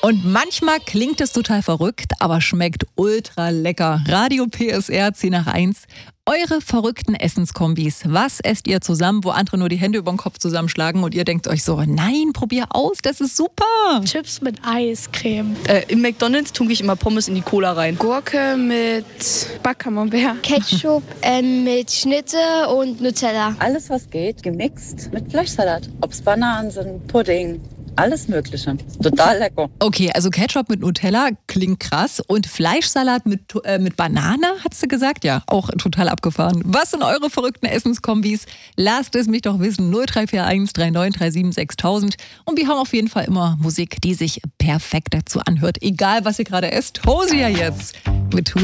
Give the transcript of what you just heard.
Und manchmal klingt es total verrückt, aber schmeckt ultra lecker. Radio PSR 10 nach 1. Eure verrückten Essenskombis. Was esst ihr zusammen, wo andere nur die Hände über den Kopf zusammenschlagen und ihr denkt euch so, nein, probier aus, das ist super. Chips mit Eiscreme. Im McDonald's tunke ich immer Pommes in die Cola rein. Gurke mit Backcamembert. Ketchup mit Schnitte und Nutella. Alles, was geht, gemixt mit Fleischsalat. Ob es Bananen sind, Pudding. Alles Mögliche. Total lecker. Okay, also Ketchup mit Nutella klingt krass. Und Fleischsalat mit Banane, hast du gesagt? Ja, auch total abgefahren. Was sind eure verrückten Essenskombis? Lasst es mich doch wissen. 0341 3937 6000. Und wir haben auf jeden Fall immer Musik, die sich perfekt dazu anhört. Egal, was ihr gerade esst. Hosier jetzt mit